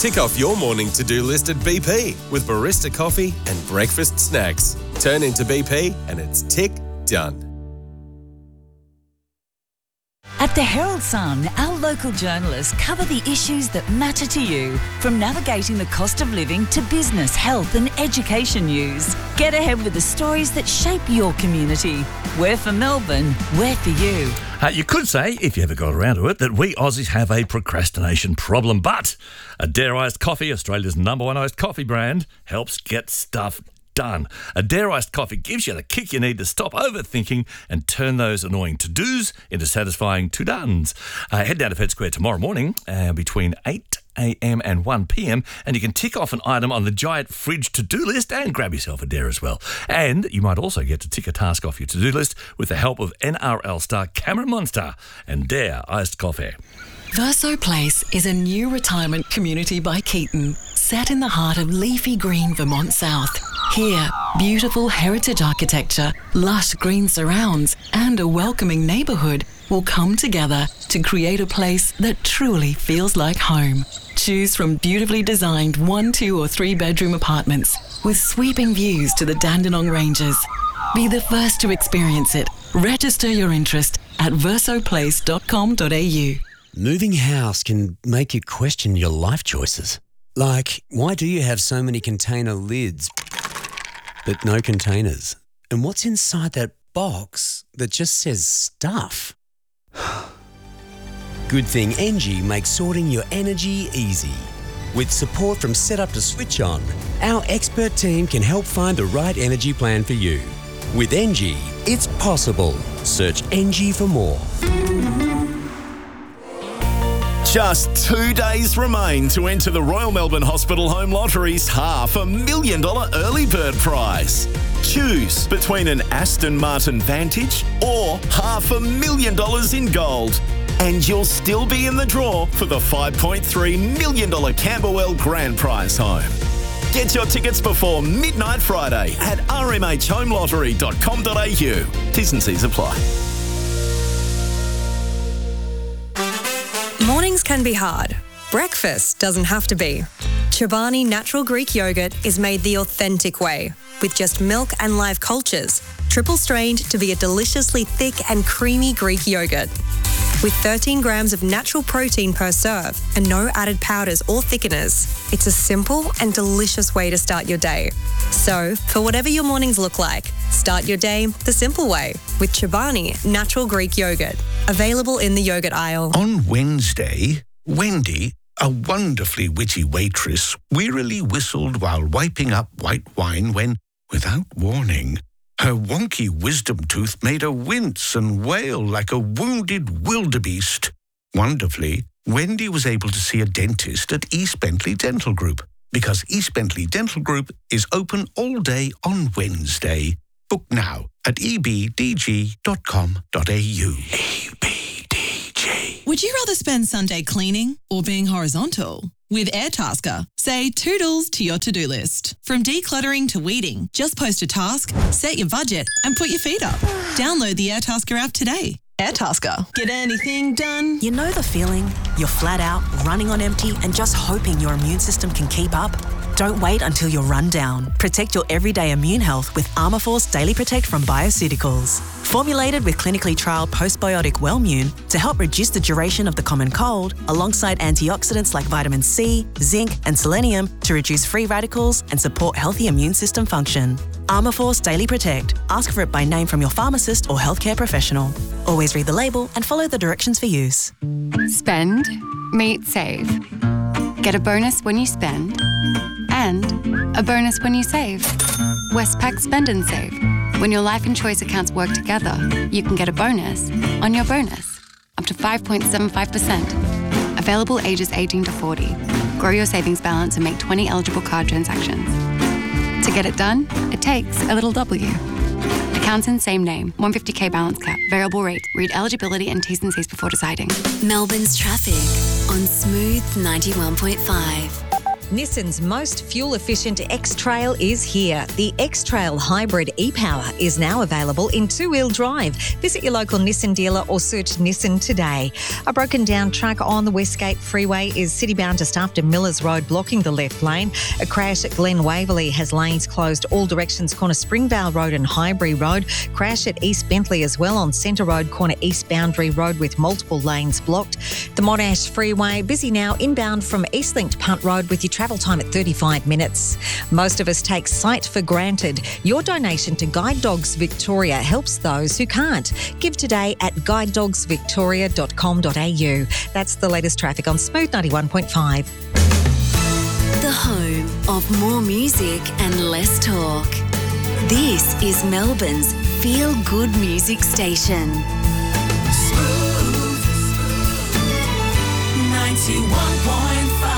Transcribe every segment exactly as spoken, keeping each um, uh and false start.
Tick off your morning to-do list at B P with barista coffee and breakfast snacks. Turn into B P and it's tick done. At the Herald Sun, our local journalists cover the issues that matter to you, from navigating the cost of living to business, health and education news. Get ahead with the stories that shape your community. We're for Melbourne, we're for you. Uh, you could say, if you ever got around to it, that we Aussies have a procrastination problem, but Adare Iced Coffee, Australia's number one iced coffee brand, helps get stuff done. Adare Iced Coffee gives you the kick you need to stop overthinking and turn those annoying to-dos into satisfying to-dones. Uh, head down to Fed Square tomorrow morning uh, between eight a.m. and one p.m. and you can tick off an item on the giant fridge to-do list and grab yourself a dare as well. And you might also get to tick a task off your to-do list with the help of N R L star Cameron Munster and Dare Iced Coffee. Verso Place is a new retirement community by Keaton, set in the heart of leafy green Vermont South. Here, beautiful heritage architecture, lush green surrounds, and a welcoming neighbourhood will come together to create a place that truly feels like home. Choose from beautifully designed one, two or three bedroom apartments with sweeping views to the Dandenong Ranges. Be the first to experience it. Register your interest at verso place dot com dot a u. Moving house can make you question your life choices. Like, why do you have so many container lids but no containers? And what's inside that box that just says stuff? Good thing Engie makes sorting your energy easy. With support from Setup to Switch On, our expert team can help find the right energy plan for you. With Engie, it's possible. Search Engie for more. Just two days remain to enter the Royal Melbourne Hospital Home Lottery's half a million dollar early bird prize. Choose between an Aston Martin Vantage or half a million dollars in gold. And you'll still be in the draw for the five point three million dollars Camberwell Grand Prize home. Get your tickets before midnight Friday at r m h home lottery dot com dot a u. T's and C's apply. Mornings can be hard. Breakfast doesn't have to be. Chobani Natural Greek Yogurt is made the authentic way, with just milk and live cultures, triple strained to be a deliciously thick and creamy Greek yogurt. With thirteen grams of natural protein per serve and no added powders or thickeners, it's a simple and delicious way to start your day. So, for whatever your mornings look like, start your day the simple way with Chobani Natural Greek Yogurt. Available in the yogurt aisle. On Wednesday, Wendy, a wonderfully witty waitress, wearily whistled while wiping up white wine when, without warning, her wonky wisdom tooth made her wince and wail like a wounded wildebeest. Wonderfully, Wendy was able to see a dentist at East Bentley Dental Group because East Bentley Dental Group is open all day on Wednesday. Book now at e b d g dot com dot a u. E B D G. Would you rather spend Sunday cleaning or being horizontal? With Airtasker, say toodles to your to-do list. From decluttering to weeding, just post a task, set your budget, and put your feet up. Download the Airtasker app today. Airtasker. Get anything done. You know the feeling? You're flat out, running on empty, and just hoping your immune system can keep up? Don't wait until you're run down. Protect your everyday immune health with Armourforce Daily Protect from Bioceuticals. Formulated with clinically trialled postbiotic Wellmune to help reduce the duration of the common cold, alongside antioxidants like vitamin C, zinc, and selenium to reduce free radicals and support healthy immune system function. Armourforce Daily Protect. Ask for it by name from your pharmacist or healthcare professional. Always read the label and follow the directions for use. Spend, meet, save. Get a bonus when you spend and a bonus when you save. Westpac Spend and Save. When your life and choice accounts work together, you can get a bonus on your bonus, up to five point seven five percent. Available ages eighteen to forty. Grow your savings balance and make twenty eligible card transactions. To get it done, it takes a little W. Accounts in same name, one hundred fifty k balance cap, variable rate. Read eligibility and T's and C's before deciding. Melbourne's traffic on Smooth ninety-one point five. Nissan's most fuel-efficient X-Trail is here. The X-Trail Hybrid e-Power is now available in two-wheel drive. Visit your local Nissan dealer or search Nissan today. A broken-down truck on the Westgate Freeway is city-bound just after Millers Road, blocking the left lane. A crash at Glen Waverley has lanes closed all directions, corner Springvale Road and Highbury Road. Crash at East Bentley as well on Centre Road, corner East Boundary Road with multiple lanes blocked. The Monash Freeway, busy now inbound from Eastlink to Punt Road with your travel time at thirty-five minutes. Most of us take sight for granted. Your donation to Guide Dogs Victoria helps those who can't. Give today at guide dogs victoria dot com dot a u. That's the latest traffic on Smooth ninety-one point five. The home of more music and less talk. This is Melbourne's feel-good music station. Smooth ninety-one point five.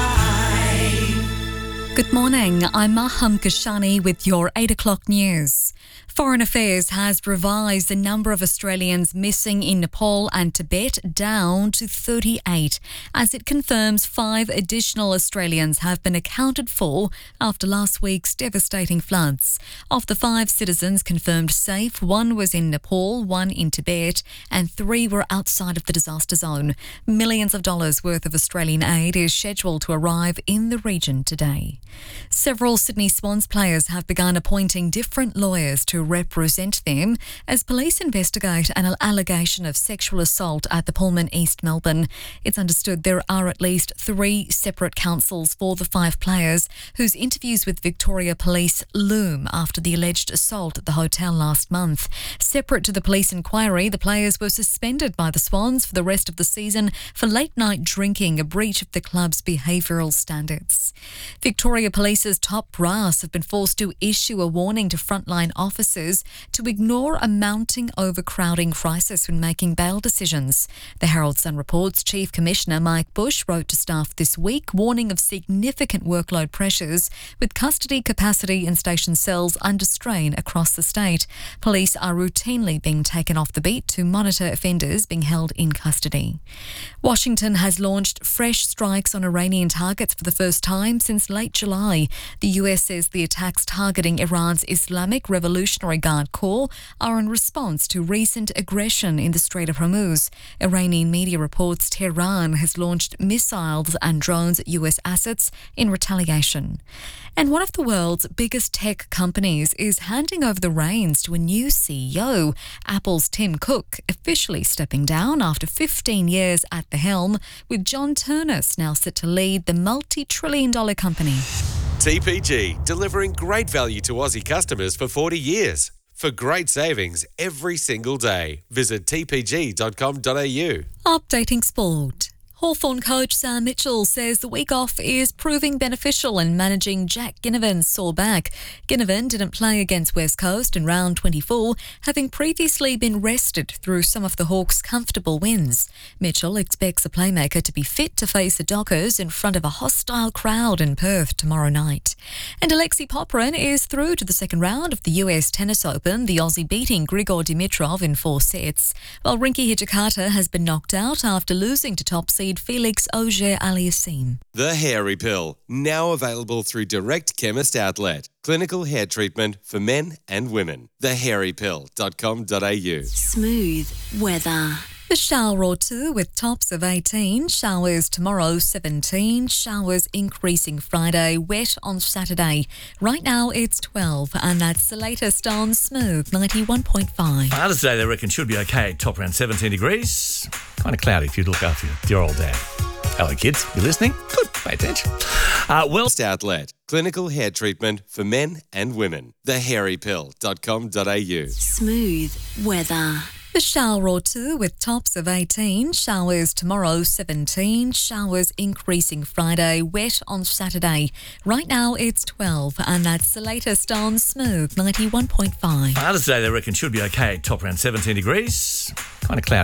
Good morning, I'm Maham Kashani with your eight o'clock news. Foreign Affairs has revised the number of Australians missing in Nepal and Tibet down to thirty-eight, as it confirms five additional Australians have been accounted for after last week's devastating floods. Of the five citizens confirmed safe, one was in Nepal, one in Tibet, and three were outside of the disaster zone. Millions of dollars worth of Australian aid is scheduled to arrive in the region today. Several Sydney Swans players have begun appointing different lawyers to represent them as police investigate an allegation of sexual assault at the Pullman East Melbourne. It's understood there are at least three separate counsels for the five players whose interviews with Victoria Police loom after the alleged assault at the hotel last month. Separate to the police inquiry, the players were suspended by the Swans for the rest of the season for late-night drinking, a breach of the club's behavioural standards. Victoria Police's top brass have been forced to issue a warning to frontline officers to ignore a mounting overcrowding crisis when making bail decisions. The Herald Sun reports Chief Commissioner Mike Bush wrote to staff this week warning of significant workload pressures with custody capacity in station cells under strain across the state. Police are routinely being taken off the beat to monitor offenders being held in custody. Washington has launched fresh strikes on Iranian targets for the first time since late July. The U S says the attacks targeting Iran's Islamic Revolutionary Guard Corps are in response to recent aggression in the Strait of Hormuz. Iranian media reports Tehran has launched missiles and drones at U S assets in retaliation. And one of the world's biggest tech companies is handing over the reins to a new C E O. Apple's Tim Cook officially stepping down after fifteen years at the helm, with John Ternus now set to lead the multi-trillion dollar company. T P G, delivering great value to Aussie customers for forty years. For great savings every single day, visit t p g dot com dot a u. Updating sport. Hawthorn coach Sam Mitchell says the week off is proving beneficial in managing Jack Ginnivan's sore back. Ginnivan didn't play against West Coast in round twenty-four, having previously been rested through some of the Hawks' comfortable wins. Mitchell expects the playmaker to be fit to face the Dockers in front of a hostile crowd in Perth tomorrow night. And Alexei Popyrin is through to the second round of the U S Tennis Open, the Aussie beating Grigor Dimitrov in four sets, while Rinky Hijikata has been knocked out after losing to top seed Felix Auger-Aliassime. The Hairy Pill, now available through Direct Chemist Outlet. Clinical hair treatment for men and women. the hairy pill dot com dot a u. Smooth weather. A shower or two with tops of eighteen, showers tomorrow seventeen, showers increasing Friday, wet on Saturday. Right now it's twelve, and that's the latest on Smooth ninety-one point five. Others today they reckon should be okay, top around seventeen degrees. Kind of cloudy if you look after your old dad. Hello kids, you listening? Good, pay attention. Uh, well, Outlet, clinical hair treatment for men and women. the hairy pill dot com dot a u. Smooth weather. A shower or two with tops of eighteen, showers tomorrow seventeen, showers increasing Friday, wet on Saturday. Right now it's twelve, and that's the latest on Smooth ninety-one point five. others today they reckon should be okay, top around seventeen degrees. Kind of cloudy.